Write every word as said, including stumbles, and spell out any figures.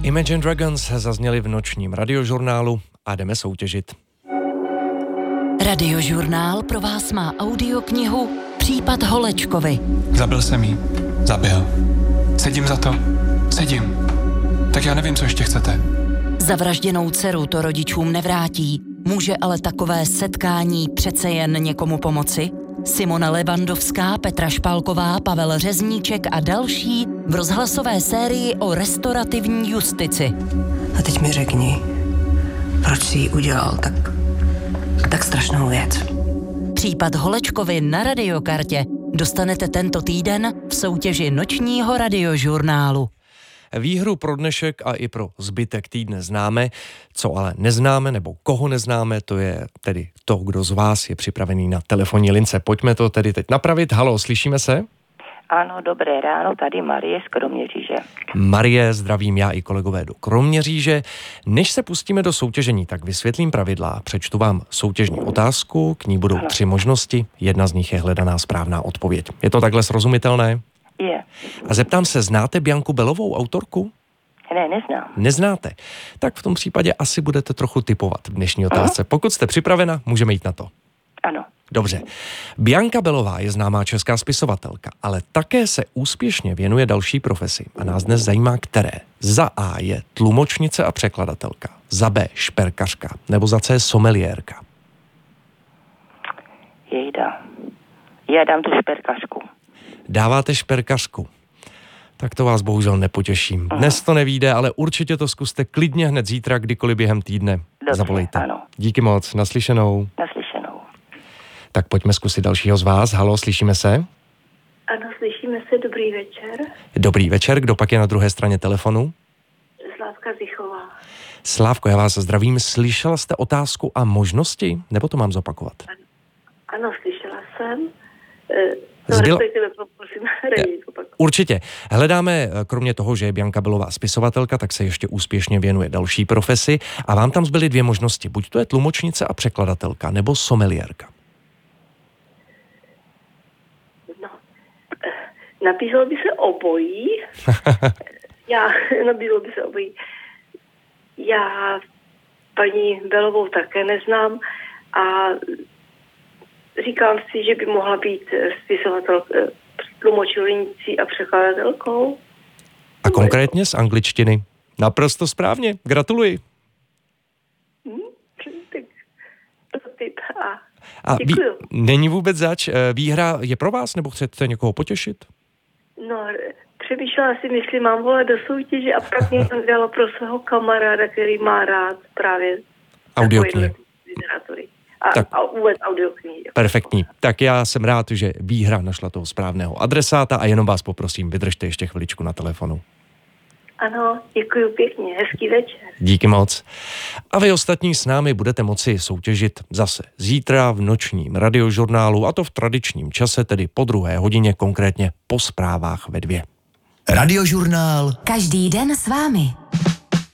Imagine Dragons zazněli v nočním radiožurnálu a jdeme soutěžit. Radiožurnál pro vás má audioknihu Případ Holečkovy. Zabil jsem jí. Zabil. Sedím za to. Sedím. Tak já nevím, co ještě chcete. Zavražděnou dceru to rodičům nevrátí. Může ale takové setkání přece jen někomu pomoci? Simona Levandovská, Petra Špálková, Pavel Řezníček a další v rozhlasové sérii o restaurativní justici. A teď mi řekni, proč jsi jí udělal tak, tak strašnou věc. Případ Holečkovy na Radiokartě dostanete tento týden v soutěži nočního radiožurnálu. Výhru pro dnešek a i pro zbytek týdne známe, co ale neznáme nebo koho neznáme, to je tedy to, kdo z vás je připravený na telefonní lince. Pojďme to tedy teď napravit. Haló, slyšíme se? Ano, dobré ráno, tady Marie z Kroměříže. Marie, zdravím já i kolegové do Kroměříže. Než se pustíme do soutěžení, tak vysvětlím pravidla. Přečtu vám soutěžní otázku, k ní budou ano. tři možnosti, jedna z nich je hledaná správná odpověď. Je to takhle srozumitelné? Je. A zeptám se, znáte Bianku Belovou, autorku? Ne, neznám. Neznáte? Tak v tom případě asi budete trochu tipovat v dnešní otázce. Uh-huh. Pokud jste připravena, můžeme jít na to. Ano. Dobře. Bianka Belová je známá česká spisovatelka, ale také se úspěšně věnuje další profesi. A nás dnes zajímá, které. Za A je tlumočnice a překladatelka, za B šperkařka, nebo za C someliérka. Jejda. Já dám tu šperkařku. Dáváte šperkařku. Tak to vás bohužel nepotěším. Dnes to nevíde, ale určitě to zkuste klidně hned zítra, kdykoliv během týdne. Dobře, zavolejte. Ano. Díky moc, naslyšenou. Naslyšenou. Tak pojďme zkusit dalšího z vás. Haló, slyšíme se? Ano, slyšíme se, dobrý večer. Dobrý večer, kdo pak je na druhé straně telefonu? Slávka Zichová. Slávko, já vás zdravím. Slyšela jste otázku a možnosti? Nebo to mám zopakovat? Ano, ano slyšela jsem. E- Zbyl... Prosím, Určitě. Hledáme, kromě toho, že je Bianka Belová spisovatelka, tak se ještě úspěšně věnuje další profesi a vám tam zbyly dvě možnosti. Buď to je tlumočnice a překladatelka, nebo someliérka. No, nabízelo by se obojí. Já, nabízelo by se obojí. Já paní Belovou také neznám a říkám si, že by mohla být spisovatel, tlumočnicí a překladatelkou. A konkrétně z angličtiny. Naprosto správně. Gratuluji. Hmm, tak to tip. A, a děkuju. Ví, není vůbec zač. Výhra je pro vás, nebo chcete někoho potěšit? No, přemýšlela si, myslím, mám volat do soutěže a pak mě to dala pro svého kamaráda, který má rád právě audioknihy. Literatury. A, tak, a vůbec audioknihy. Perfektní. Tak já jsem rád, že výhra našla toho správného adresáta a jenom vás poprosím, vydržte ještě chviličku na telefonu. Ano, děkuji pěkně, hezký večer. Díky moc. A vy ostatní s námi budete moci soutěžit zase zítra v nočním radiožurnálu, a to v tradičním čase, tedy po druhé hodině, konkrétně po zprávách ve dvě. Radiožurnál. Každý den s vámi.